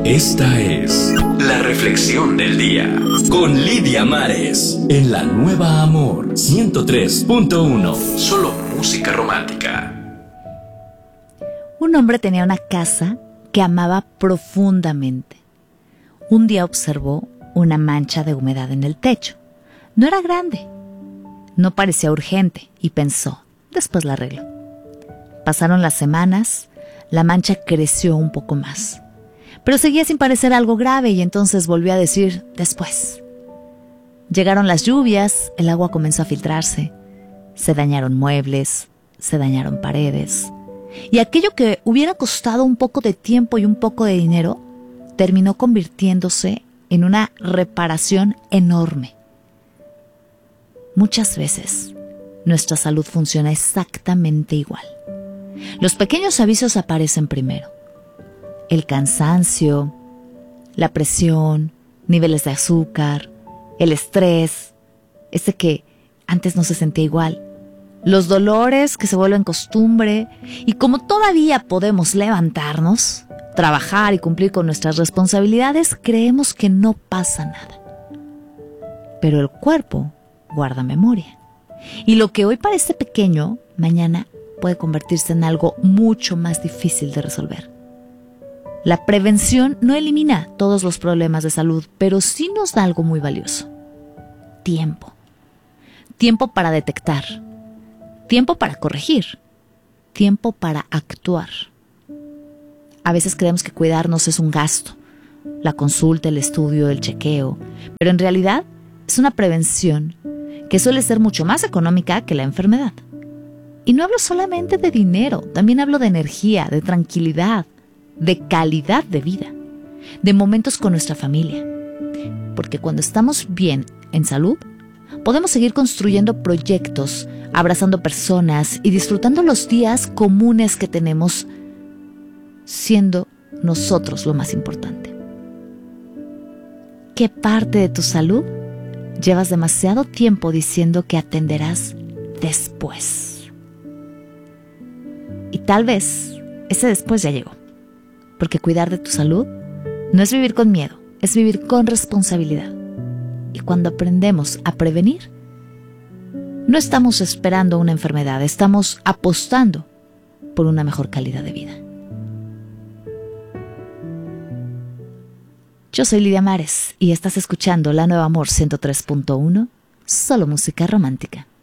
Esta es la reflexión del día con Lidia Mares en la Nueva Amor 103.1. Solo música romántica. Un hombre tenía una casa que amaba profundamente. Un día observó una mancha de humedad en el techo. No era grande, no parecía urgente y pensó, después la arreglo. Pasaron las semanas, la mancha creció un poco más. Pero seguía sin parecer algo grave y entonces volvió a decir, después. Llegaron las lluvias, el agua comenzó a filtrarse, se dañaron muebles, se dañaron paredes. Y aquello que hubiera costado un poco de tiempo y un poco de dinero, terminó convirtiéndose en una reparación enorme. Muchas veces, nuestra salud funciona exactamente igual. Los pequeños avisos aparecen primero. El cansancio, la presión, niveles de azúcar, el estrés, ese que antes no se sentía igual, los dolores que se vuelven costumbre, y como todavía podemos levantarnos, trabajar y cumplir con nuestras responsabilidades, creemos que no pasa nada. Pero el cuerpo guarda memoria, y lo que hoy parece pequeño, mañana puede convertirse en algo mucho más difícil de resolver. La prevención no elimina todos los problemas de salud, pero sí nos da algo muy valioso. Tiempo. Tiempo para detectar. Tiempo para corregir. Tiempo para actuar. A veces creemos que cuidarnos es un gasto. La consulta, el estudio, el chequeo. Pero en realidad es una prevención que suele ser mucho más económica que la enfermedad. Y no hablo solamente de dinero, también hablo de energía, de tranquilidad, de calidad de vida, de momentos con nuestra familia. Porque cuando estamos bien en salud, podemos seguir construyendo proyectos, abrazando personas y disfrutando los días comunes que tenemos, siendo nosotros lo más importante. ¿Qué parte de tu salud llevas demasiado tiempo diciendo que atenderás después? Y tal vez ese después ya llegó. Porque cuidar de tu salud no es vivir con miedo, es vivir con responsabilidad. Y cuando aprendemos a prevenir, no estamos esperando una enfermedad, estamos apostando por una mejor calidad de vida. Yo soy Lidia Mares y estás escuchando La Nueva Amor 103.1, solo música romántica.